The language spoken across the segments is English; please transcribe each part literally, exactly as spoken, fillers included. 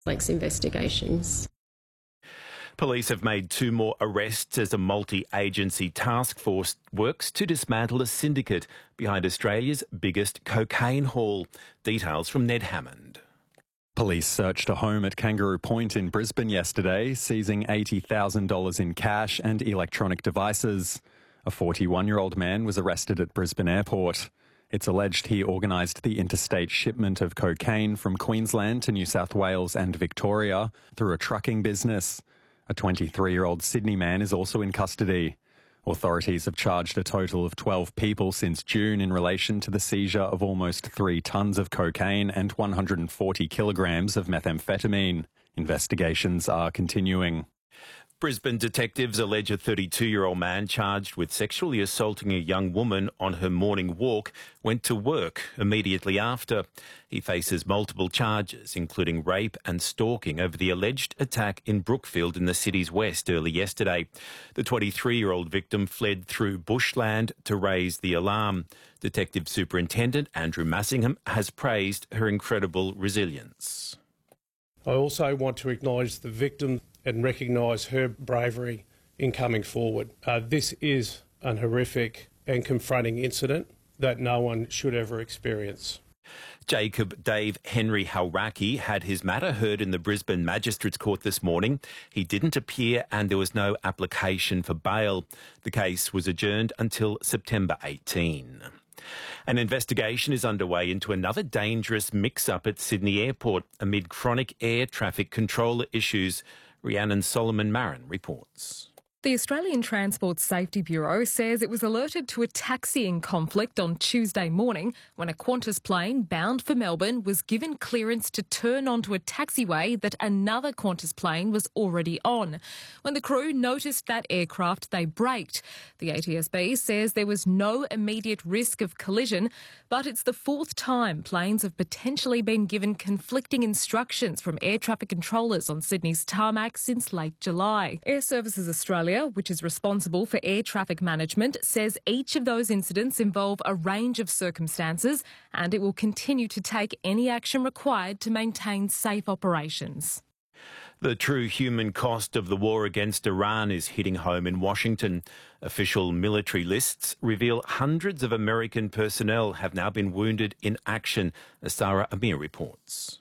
complex investigations. Police have made two more arrests as a multi-agency task force works to dismantle a syndicate behind Australia's biggest cocaine haul. Details from Ned Hammond. Police searched a home at Kangaroo Point in Brisbane yesterday, seizing eighty thousand dollars in cash and electronic devices. A forty-one-year-old man was arrested at Brisbane Airport. It's alleged he organised the interstate shipment of cocaine from Queensland to New South Wales and Victoria through a trucking business. A twenty-three-year-old Sydney man is also in custody. Authorities have charged a total of twelve people since June in relation to the seizure of almost three tonnes of cocaine and one hundred forty kilograms of methamphetamine. Investigations are continuing. Brisbane detectives allege a thirty-two-year-old man charged with sexually assaulting a young woman on her morning walk went to work immediately after. He faces multiple charges, including rape and stalking, over the alleged attack in Brookfield in the city's west early yesterday. The twenty-three-year-old victim fled through bushland to raise the alarm. Detective Superintendent Andrew Massingham has praised her incredible resilience. I also want to acknowledge the victim and recognise her bravery in coming forward. Uh, this is an horrific and confronting incident that no one should ever experience. Jacob Dave Henry Halraki had his matter heard in the Brisbane Magistrates Court this morning. He didn't appear and there was no application for bail. The case was adjourned until September eighteenth. An investigation is underway into another dangerous mix-up at Sydney Airport amid chronic air traffic controller issues. Rhiannon Solomon-Marin reports. The Australian Transport Safety Bureau says it was alerted to a taxiing conflict on Tuesday morning when a Qantas plane bound for Melbourne was given clearance to turn onto a taxiway that another Qantas plane was already on. When the crew noticed that aircraft, they braked. The A T S B says there was no immediate risk of collision, but it's the fourth time planes have potentially been given conflicting instructions from air traffic controllers on Sydney's tarmac since late July. Air Services Australia, which is responsible for air traffic management, says each of those incidents involve a range of circumstances and it will continue to take any action required to maintain safe operations. The true human cost of the war against Iran is hitting home in Washington. Official military lists reveal hundreds of American personnel have now been wounded in action, as Sarah Amir reports.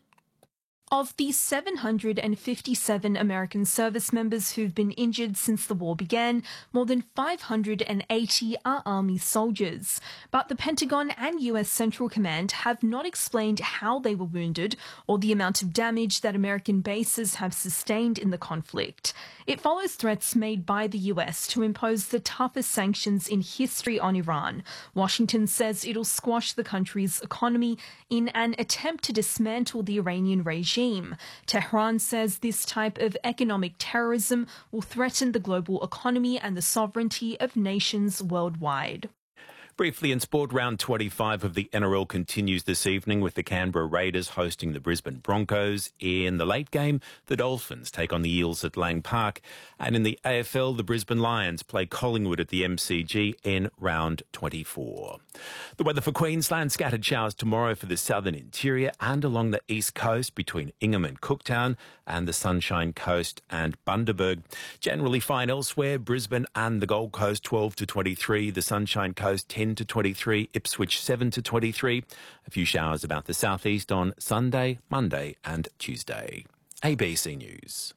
Of the seven hundred fifty-seven American service members who've been injured since the war began, more than five hundred eighty are Army soldiers. But the Pentagon and U S Central Command have not explained how they were wounded or the amount of damage that American bases have sustained in the conflict. It follows threats made by the U S to impose the toughest sanctions in history on Iran. Washington says it'll squash the country's economy in an attempt to dismantle the Iranian regime. Tehran says this type of economic terrorism will threaten the global economy and the sovereignty of nations worldwide. Briefly in sport, round twenty-five of the N R L continues this evening with the Canberra Raiders hosting the Brisbane Broncos. In the late game, the Dolphins take on the Eels at Lang Park. And in the A F L, the Brisbane Lions play Collingwood at the M C G in round twenty-four. The weather for Queensland: scattered showers tomorrow for the southern interior and along the east coast between Ingham and Cooktown and the Sunshine Coast and Bundaberg. Generally fine elsewhere, Brisbane and the Gold Coast twelve to twenty-three, the Sunshine Coast ten to twenty-three, Ipswich seven to twenty-three. A few showers about the southeast on Sunday, Monday and Tuesday. A B C News.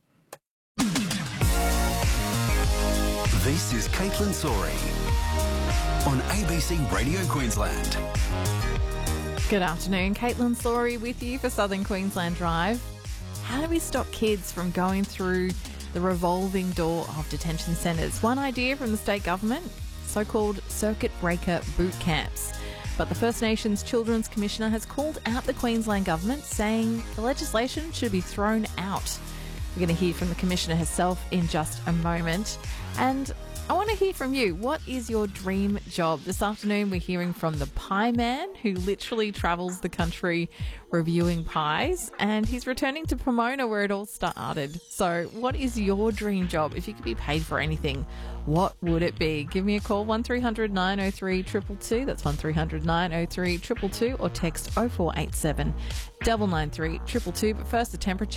This is Caitlin Sorey on A B C Radio Queensland. Good afternoon, Caitlin Sorey with you for Southern Queensland Drive. How do we stop kids from going through the revolving door of detention centres? One idea from the state government: so-called circuit breaker boot camps. But the First Nations Children's Commissioner has called out the Queensland government, saying the legislation should be thrown out. We're going to hear from the Commissioner herself in just a moment. And I want to hear from you. What is your dream job? This afternoon we're hearing from the pie man, who literally travels the country reviewing pies, and he's returning to Pomona where it all started. So what is your dream job? If you could be paid for anything, what would it be? Give me a call, one three hundred nine oh three two two two. That's one three hundred nine oh three two two two, or text oh four eight seven, nine nine three two two two. But first, the temperature.